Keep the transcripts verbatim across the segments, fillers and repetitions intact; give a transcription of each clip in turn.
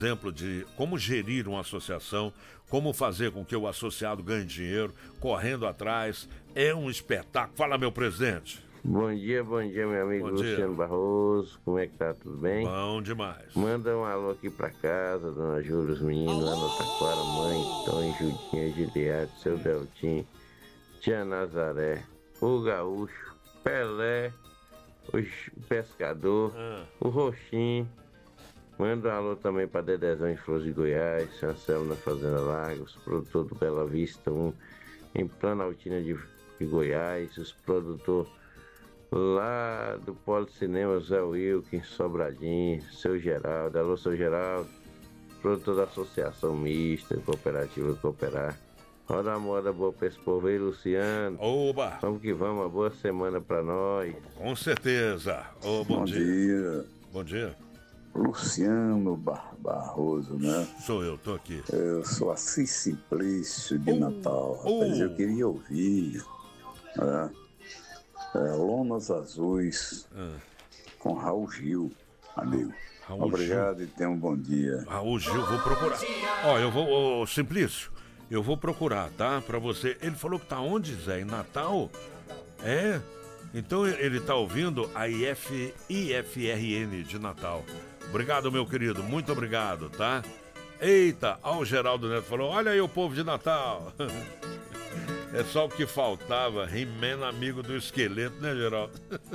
exemplo de como gerir uma associação, como fazer com que o associado ganhe dinheiro, correndo atrás. É um espetáculo. Fala, meu presidente. Bom dia, bom dia, meu amigo Bom Luciano dia. Barroso. Como é que tá? Tudo bem? Bom demais. Manda um alô aqui pra casa, dona Júlia, os meninos lá no Taquara, mãe, Tom, Judinha, Giliade, seu Deltinho, tia Nazaré, o Gaúcho, Pelé, o Pescador, Ah. o Roxinho. Manda um alô também pra Dedezão em Flores de Goiás, Chancelo na Fazenda Largos, produtor do Bela Vista um em Planaltina de, de Goiás, os produtores lá do Polo Cinema, Zé Wilkin, Sobradinho, seu Geraldo, alô, seu Geraldo, produtor da Associação Mista, Cooperativa Cooperar. Roda a moda boa pra esse povo aí, Luciano. Oba! Vamos que vamos, uma boa semana pra nós. Com certeza. Ô, bom, Bom dia. dia. Bom dia. Luciano Bar- Barroso, né? Sou eu, tô aqui. Eu sou Assis Simplício de Oh, Natal. Rapaz, oh. eu queria ouvir né? é, Lonas Azuis Ah. com Raul Gil, amigo. Raul Obrigado e tenha um bom dia. Raul Gil, vou procurar. Ó, eu vou, ô, Simplício, eu vou procurar, tá? Pra você. Ele falou que tá onde, Zé? Em Natal? É? Então ele tá ouvindo a I F, I F R N de Natal. Obrigado, meu querido, muito obrigado, tá? Eita, ó, o Geraldo Neto falou, olha aí o povo de Natal. É só o que faltava, He-Man amigo do esqueleto, né, Geraldo?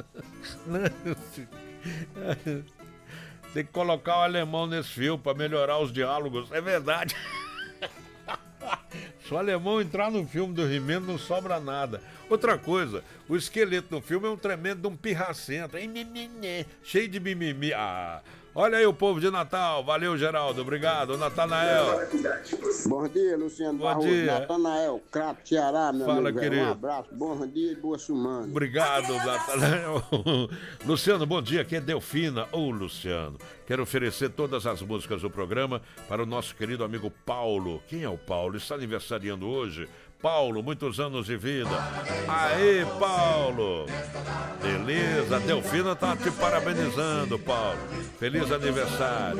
Tem que colocar o alemão nesse filme pra melhorar os diálogos, é verdade. Se o alemão entrar no filme do He-Man, não sobra nada. Outra coisa, o esqueleto no filme é um tremendo de um pirracento, cheio de mimimi. Ah, olha aí o povo de Natal, valeu, Geraldo, obrigado, Natanael. Bom dia, Luciano Bom Barroso, dia. Natanael, Crato, Ceará, meu Fala, amigo. querido. Um abraço, bom dia e boa semana. Obrigado, Natanael. Luciano, bom dia, aqui é Delfina. Ô, Luciano, quero oferecer todas as músicas do programa para o nosso querido amigo Paulo. Quem é o Paulo? Está aniversariando hoje? Paulo, muitos anos de vida. Aê, Paulo! Beleza, a Delfina tá te parabenizando, Paulo. Feliz aniversário.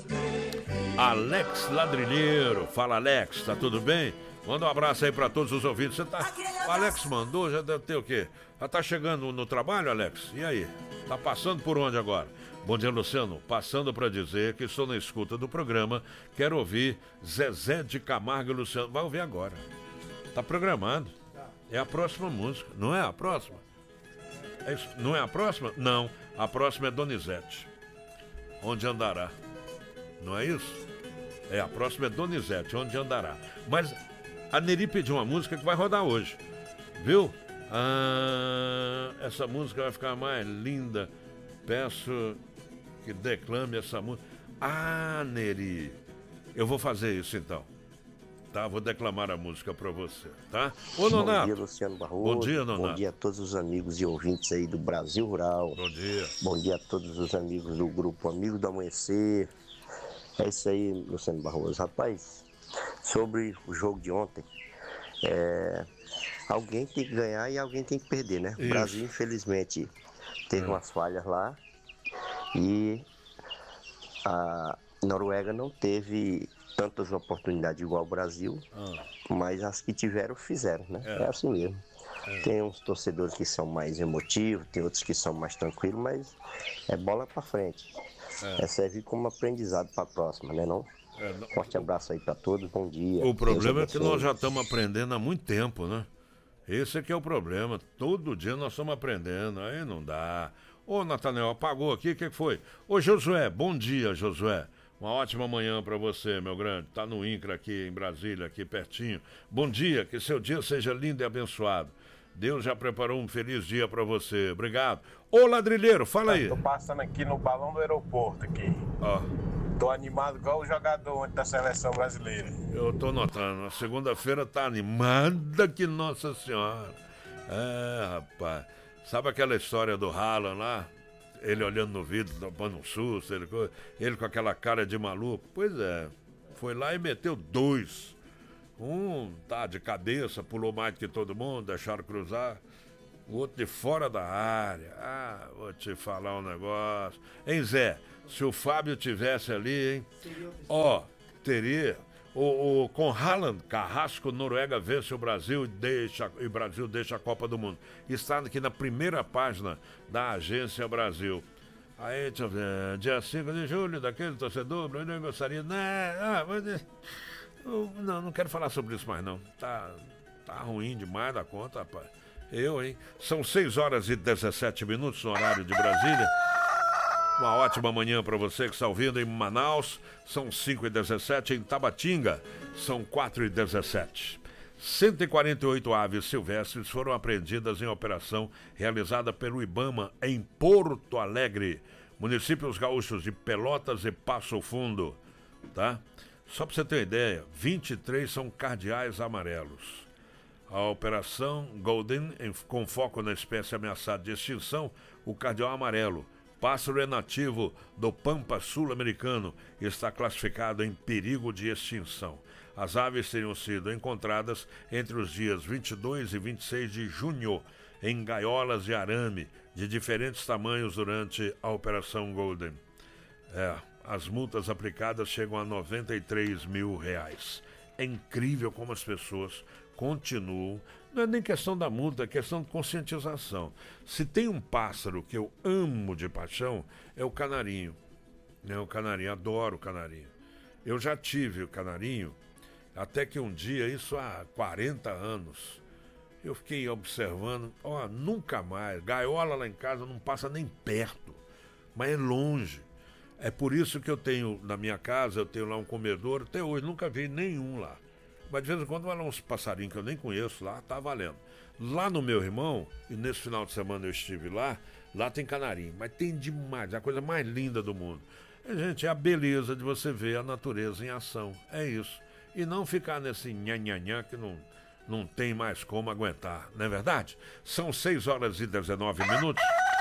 Alex Ladrilheiro. Fala, Alex, tá tudo bem? Manda um abraço aí pra todos os ouvintes. Você tá... O Alex mandou, já deve ter o quê? Já tá chegando no trabalho, Alex? E aí? Tá passando por onde agora? Bom dia, Luciano. Passando pra dizer que estou na escuta do programa. Quero ouvir Zezé de Camargo e Luciano. Vai ouvir agora. Tá programado. É a próxima música. Não é a próxima? É isso? Não é a próxima? Não. A próxima é Donizete. Onde andará? Não é isso? É, a próxima é Donizete. Onde andará? Mas a Neri pediu uma música que vai rodar hoje. Viu? Ah, essa música vai ficar mais linda. Peço que declame essa música. Ah, Neri. Eu vou fazer isso então. Tá, vou declamar a música pra você, tá? Ô, Nonato. Bom dia, Luciano Barroso. Bom dia, Nonato. Bom dia a todos os amigos e ouvintes aí do Brasil Rural. Bom dia. Bom dia a todos os amigos do grupo Amigo do Amanhecer. É isso aí, Luciano Barroso. Rapaz, sobre o jogo de ontem, é... alguém tem que ganhar e alguém tem que perder, né? Isso. O Brasil, infelizmente, teve É. umas falhas lá e a Noruega não teve tantas oportunidades igual o Brasil, Ah. mas as que tiveram, fizeram, né? É. É, assim mesmo. É. Tem uns torcedores que são mais emotivos, tem outros que são mais tranquilos, mas é bola pra frente. É. É, serve como aprendizado pra próxima, né não? É, não- Forte abraço aí pra todos, bom dia. O problema é Deus que abençoe. nós já estamos aprendendo há muito tempo, né? Esse é que é o problema. Todo dia nós estamos aprendendo, aí não dá. Ô, Natanael, apagou aqui, o que que foi? Ô, Josué, bom dia, Josué. Uma ótima manhã pra você, meu grande. Tá no INCRA aqui em Brasília, aqui pertinho. Bom dia, que seu dia seja lindo e abençoado. Deus já preparou um feliz dia pra você. Obrigado. Ô, Ladrilheiro, fala aí. Tô passando aqui no balão do aeroporto aqui. Ó, Tô animado igual o jogador ontem da seleção brasileira. eu tô notando. A segunda-feira tá animada que Nossa Senhora. É, rapaz. Sabe aquela história do Haaland lá? Ele olhando no vidro, tomando um susto, ele, co- ele com aquela cara de maluco. Pois é, foi lá e meteu dois. Um tá de cabeça, pulou mais do que todo mundo, deixaram cruzar. O outro de fora da área. Ah, vou te falar um negócio. Hein, Zé? Se o Fábio tivesse ali, hein? Ó, teria. O, o, com Haaland, Carrasco, Noruega vence o Brasil e, deixa, e Brasil deixa a Copa do Mundo. Está aqui na primeira página da Agência Brasil. Aí, deixa eu ver, dia cinco de julho, daquele torcedor, eu gostaria... Não, ah, mas, eu, não, não quero falar sobre isso mais, não. Tá, tá ruim demais da conta, rapaz. Eu, hein? São seis horas e dezessete minutos no horário de Brasília. Uma ótima manhã para você que está ouvindo em Manaus. São cinco e dezessete, em Tabatinga são quatro e dezessete. cento e quarenta e oito aves silvestres foram apreendidas em operação realizada pelo Ibama em Porto Alegre, municípios gaúchos de Pelotas e Passo Fundo, tá? Só para você ter uma ideia, vinte e três são cardeais amarelos. A operação Golden, com foco na espécie ameaçada de extinção, o cardeal amarelo, pássaro é nativo do Pampa sul-americano e está classificado em perigo de extinção. As aves teriam sido encontradas entre os dias vinte e dois e vinte e seis de junho em gaiolas de arame de diferentes tamanhos durante a Operação Golden. É, as multas aplicadas chegam a noventa e três mil reais. É incrível como as pessoas continuam. Não é nem questão da multa, é questão de conscientização. Se tem um pássaro que eu amo de paixão, é o canarinho. É o canarinho, adoro o canarinho. Eu já tive o canarinho, até que um dia, isso há quarenta anos, eu fiquei observando, ó, nunca mais, gaiola lá em casa não passa nem perto, mas é longe. É por isso que eu tenho, na minha casa, eu tenho lá um comedor, até hoje nunca vi nenhum lá. Mas de vez em quando vai lá uns passarinhos que eu nem conheço lá, tá valendo. Lá no meu irmão, e nesse final de semana eu estive lá, lá tem canarinho, mas tem demais, é a coisa mais linda do mundo. É, gente, é a beleza de você ver a natureza em ação, é isso. E não ficar nesse nhanhanhã que não, não tem mais como aguentar, não é verdade? São seis horas e dezenove minutos.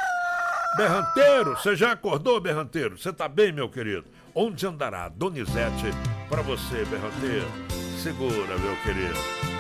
Berranteiro, você já acordou, Berranteiro? Você tá bem, meu querido? Onde andará Donizete para você, Berranteiro? Segura, meu querido.